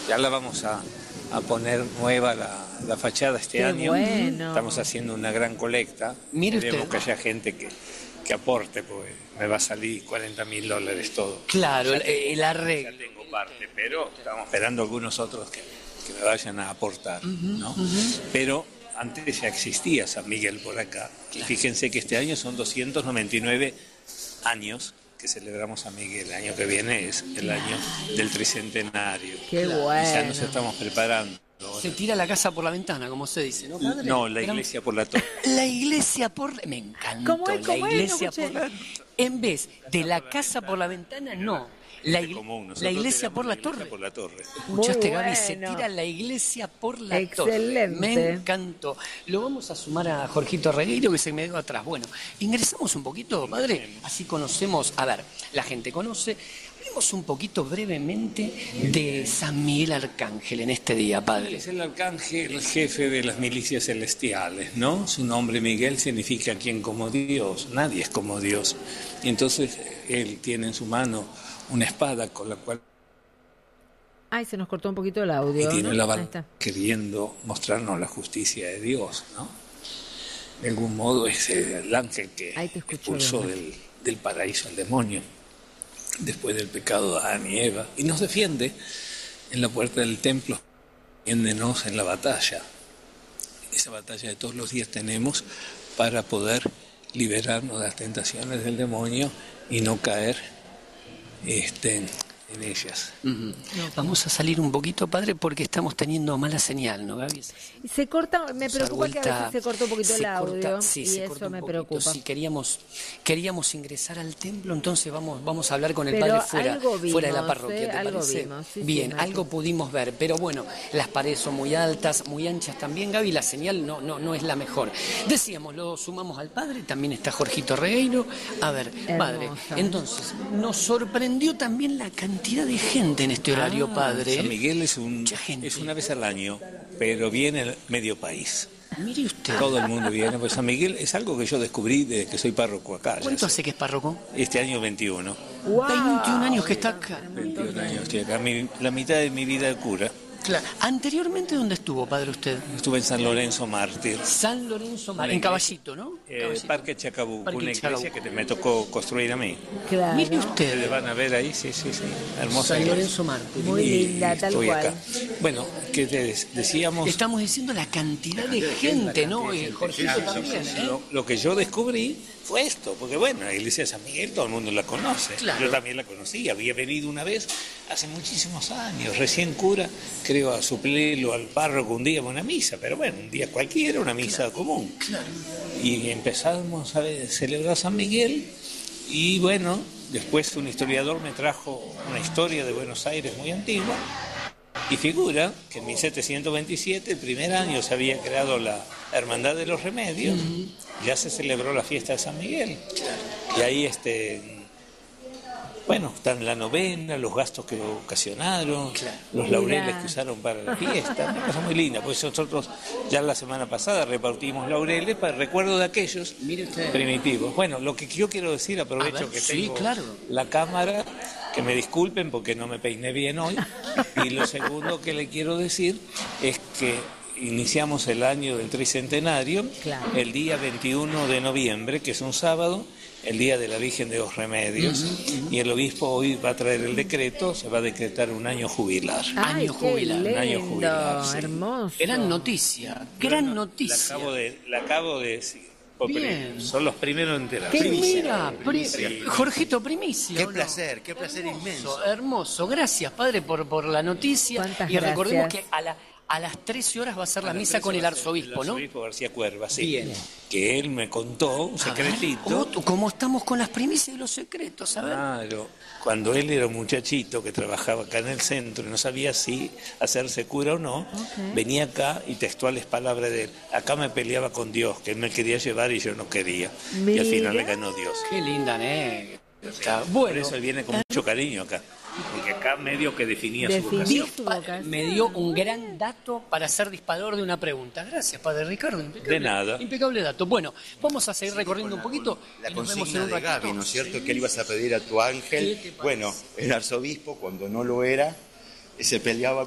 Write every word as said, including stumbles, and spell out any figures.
Ya la vamos a, a poner nueva la, la fachada este Qué año. bueno. Estamos haciendo una gran colecta. Mire Queremos usted. que haya gente que, que aporte, porque me va a salir cuarenta mil dólares todo. Claro, Ya el, tengo- el arreglo. Ya tengo parte, pero estamos esperando algunos otros que, que me vayan a aportar, ¿no? Pero antes ya existía San Miguel por acá. Y fíjense que este año son doscientos noventa y nueve años que celebramos a Miguel. El año que viene es el año del tricentenario. Qué Y ya bueno. nos estamos preparando. Se tira la casa por la ventana, como se dice, ¿no, padre? No, la Era- iglesia por la torre. La iglesia por... Me encantó. ¿Cómo es? La ¿Cómo es? iglesia No por escuché. la... En vez de la casa por la ventana, no. La, Es igle- común. Nosotros la iglesia tenemos por la iglesia torre. por la torre. ¿Escuchaste, Muy Gaby? Se bueno. tira la iglesia por la Excelente. torre. Me encantó. Lo vamos a sumar a Jorgito Regueiro, que se me dio atrás. Bueno, ingresamos un poquito, padre. Así conocemos. A ver, la gente conoce. Hablemos un poquito brevemente de San Miguel Arcángel en este día, padre. Es el arcángel, el jefe de las milicias celestiales, ¿no? Su nombre Miguel significa quien como Dios, nadie es como Dios. Y entonces él tiene en su mano una espada con la cual Ay, se nos cortó un poquito el audio. y tiene ¿no? la Ahí bala está. queriendo mostrarnos la justicia de Dios, ¿no? De algún modo es el ángel que Ahí te escucho expulsó bien. del, del paraíso al demonio después del pecado de Adán y Eva y nos defiende en la puerta del templo, defiéndonos en la batalla, esa batalla que todos los días tenemos para poder liberarnos de las tentaciones del demonio y no caer este, en ellas. Ujú. Vamos a salir un poquito, padre, porque estamos teniendo mala señal, ¿no, Gaby? Se corta, me Esa preocupa que a vuelta veces se corta un poquito se el audio corta- sí, y se corta eso un me poquito. preocupa. Sí, queríamos, queríamos ingresar al templo, entonces vamos, vamos a hablar con el Pero padre fuera, algo vimos, fuera de la parroquia, ¿eh? ¿te Algo parece? vimos, sí, sí, Bien, me algo pudimos ver, pero bueno, las paredes son muy altas, muy anchas también, Gaby, la señal no, no, no es la mejor. Decíamos, lo sumamos al padre, también está Jorgito Regueiro. A ver, padre, Hermosa. entonces, nos sorprendió también la cantidad de gente en este horario, padre. San Miguel es, un, Mucha gente. es una vez al año, pero viene el medio país. Mire usted, Todo el mundo viene, pues San Miguel es algo que yo descubrí desde que soy párroco acá. ya ¿cuánto hace- hace que es párroco? Este año veintiuno. ¡Guau! veintiún años que está acá. veintiún años estoy acá. Mi- la mitad de mi vida de cura. Claro. Anteriormente, ¿dónde estuvo, padre, usted? Estuve en San Lorenzo Mártir. San Lorenzo Mar, Una en iglesia. Caballito, ¿no? Eh, Caballito. Parque Chacabuco, Parque una iglesia Chacabuco. que te- me tocó construir a mí. Claro. Mire Ustedes usted, van a ver ahí, sí, sí, sí. Hermosa San iglesia. Lorenzo Mártir. Muy Y linda, tal estoy cual. acá. Bueno, que te decíamos... Estamos diciendo la cantidad de gente, ¿no? Y Jorgito también, ¿eh? Lo, lo que yo descubrí fue esto, porque bueno, la iglesia de San Miguel todo el mundo la conoce. Claro. Yo también la conocí, había venido una vez hace muchísimos años, recién cura, creo a suplirlo al párroco un día en una misa, pero bueno, un día cualquiera, una misa común. Y empezamos a ver- celebrar San Miguel y bueno, después un historiador me trajo una historia de Buenos Aires muy antigua. Y figura que en mil setecientos veintisiete, el primer año, se había creado la Hermandad de los Remedios, ya se celebró la fiesta de San Miguel. Y ahí, este, bueno, están la novena, los gastos que ocasionaron, los laureles Mirá. que usaron para la fiesta, una cosa muy linda. Pues nosotros ya la semana pasada repartimos laureles para el recuerdo de aquellos Mire usted. primitivos. Bueno, lo que yo quiero decir, aprovecho A ver, que sí, tengo claro. la cámara, que me disculpen porque no me peiné bien hoy. Y lo segundo que le quiero decir es que iniciamos el año del tricentenario Claro. el día veintiuno de noviembre, que es un sábado, el día de la Virgen de los Remedios. Y el obispo hoy va a traer el decreto, se va a decretar un año jubilar. Ay, Año qué jubilar, un lindo, año jubilar, sí. hermoso. Gran noticia, gran noticia. La acabo de, la acabo de decir. Por Bien. prim- Son los primeros en enterar. ¿Qué mira? Pri- Jorgito, primicia. Qué ¿o no? placer, qué placer Hermoso, inmenso. Hermoso, gracias, padre, por, por la noticia. Cuántas Y recordemos gracias. que a, la, a las trece horas va a ser la misa con el arzobispo, El ¿no? arzobispo García Cuerva, sí. Bien. Que él me contó un A ver, secretito. ¿Cómo, cómo estamos con las primicias y los secretos? A ver. Claro, cuando él era un muchachito que trabajaba acá en el centro y no sabía si hacerse cura o no, venía acá y textuales palabras de él. Acá me peleaba con Dios, que él me quería llevar y yo no quería. Y al final le Mira. ganó Dios. Qué linda negra. Está Por bueno. eso él viene con mucho cariño acá. Porque acá medio que definía su Definí vocación. su Pa- vocación. me dio un gran dato para ser disparador de una pregunta. Gracias, padre Ricardo. Impecable, De nada. Impecable dato. Bueno, vamos a seguir recorriendo un poquito. La y nos vemos en consigna un de ratito. Gaby, ¿no es cierto? Que le ibas a pedir a tu ángel. ¿Qué te parece? Bueno, el arzobispo, cuando no lo era, se peleaba